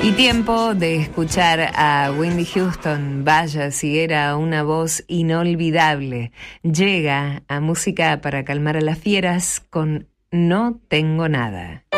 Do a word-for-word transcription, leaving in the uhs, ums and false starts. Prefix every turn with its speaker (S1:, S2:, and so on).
S1: Y tiempo de escuchar a Whitney Houston. Vaya si era una voz inolvidable. Llega a Música para calmar a las fieras con No tengo nada.